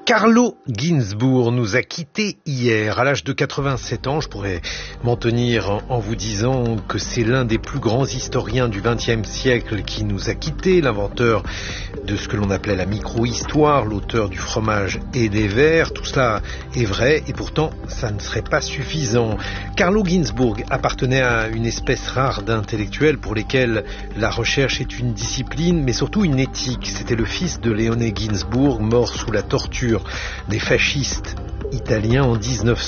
Carlo Ginzburg nous a quittés hier. À l'âge de 87 ans, je pourrais m'en tenir en vous disant que c'est l'un des plus grands historiens du XXe siècle qui nous a quittés, l'inventeur de ce que l'on appelait la micro-histoire, l'auteur du fromage et des vers. Tout cela est vrai et pourtant ça ne serait pas suffisant. Carlo Ginzburg appartenait à une espèce rare d'intellectuels pour lesquels la recherche est une discipline mais surtout une éthique. C'était le fils de Leone Ginzburg, mort sous la torture des fascistes italiens en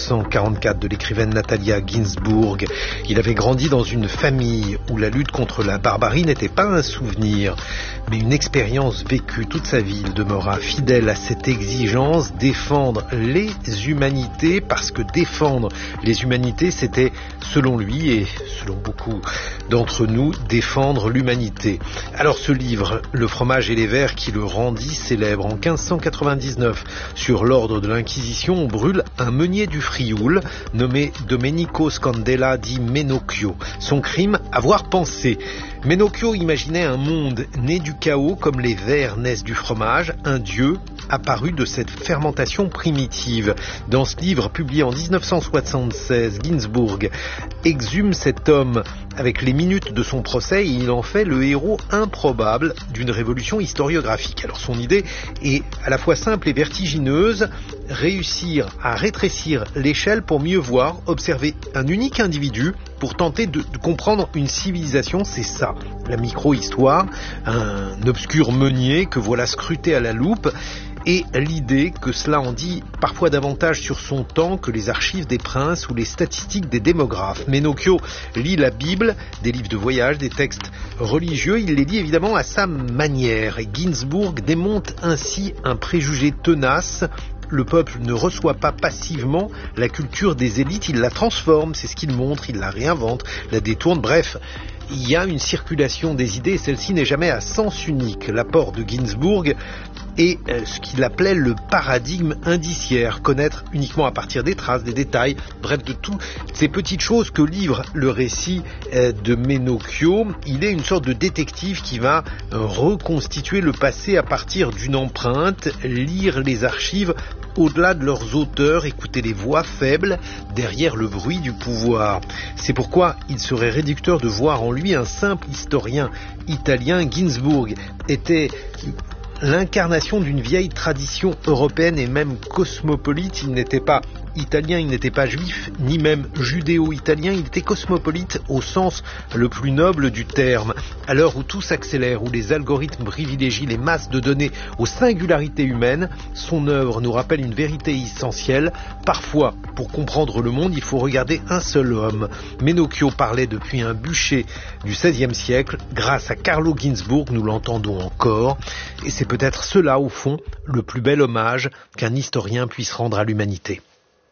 1944, de l'écrivaine Natalia Ginzburg. Il avait grandi dans une famille où la lutte contre la barbarie n'était pas un souvenir, mais une expérience vécue toute sa vie. Il demeura fidèle à cette exigence, défendre les humanités, parce que défendre les humanités, c'était, selon lui et selon beaucoup d'entre nous, défendre l'humanité. Alors ce livre, Le fromage et les vers, qui le rendit célèbre en 1599, sur l'ordre de l'Inquisition, on brûle un meunier du Frioul nommé Domenico Scandella dit Menocchio. Son crime, avoir pensé. Menocchio imaginait un monde né du chaos comme les vers naissent du fromage, un dieu apparu de cette fermentation primitive. Dans ce livre publié en 1976, Ginzburg exhume cet homme avec les minutes de son procès et il en fait le héros improbable d'une révolution historiographique. Alors son idée est à la fois simple et vertigineuse: réussir à rétrécir l'échelle pour mieux voir, observer un unique individu pour tenter de comprendre une civilisation. C'est ça, la micro-histoire, un obscur meunier que voilà scruté à la loupe, et l'idée que cela en dit parfois davantage sur son temps que les archives des princes ou les statistiques des démographes. Menocchio lit la Bible, des livres de voyage, des textes religieux, il les lit évidemment à sa manière, et Ginzburg démonte ainsi un préjugé tenace. Le peuple ne reçoit pas passivement la culture des élites, il la transforme, c'est ce qu'il montre, il la réinvente, la détourne, bref. Il y a une circulation des idées et celle-ci n'est jamais à sens unique. L'apport de Ginzburg est ce qu'il appelait le paradigme indiciaire, connaître uniquement à partir des traces, des détails, bref, de toutes ces petites choses que livre le récit de Menocchio. Il est une sorte de détective qui va reconstituer le passé à partir d'une empreinte, lire les archives au-delà de leurs auteurs, écouter les voix faibles derrière le bruit du pouvoir. C'est pourquoi il serait réducteur de voir en lui un simple historien italien. Ginzburg était l'incarnation d'une vieille tradition européenne et même cosmopolite. Il n'était pas italien, il n'était pas juif, ni même judéo-italien, il était cosmopolite au sens le plus noble du terme. À l'heure où tout s'accélère, où les algorithmes privilégient les masses de données aux singularités humaines, son œuvre nous rappelle une vérité essentielle. Parfois, pour comprendre le monde, il faut regarder un seul homme. Menocchio parlait depuis un bûcher du XVIe siècle. Grâce à Carlo Ginzburg, nous l'entendons encore. Et c'est peut-être cela, au fond, le plus bel hommage qu'un historien puisse rendre à l'humanité.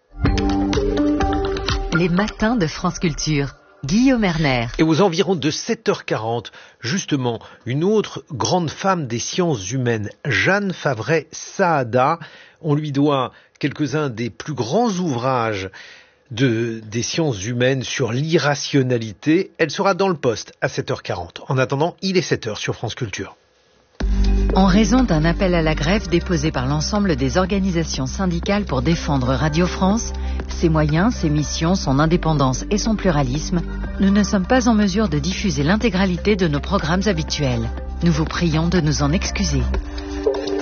Les matins de France Culture. Guillaume Erner. Et aux environs de 7h40, justement, une autre grande femme des sciences humaines, Jeanne Favret-Saada. On lui doit quelques-uns des plus grands ouvrages des sciences humaines sur l'irrationalité. Elle sera dans le poste à 7h40. En attendant, il est 7h sur France Culture. En raison d'un appel à la grève déposé par l'ensemble des organisations syndicales pour défendre Radio France, ses moyens, ses missions, son indépendance et son pluralisme, nous ne sommes pas en mesure de diffuser l'intégralité de nos programmes habituels. Nous vous prions de nous en excuser.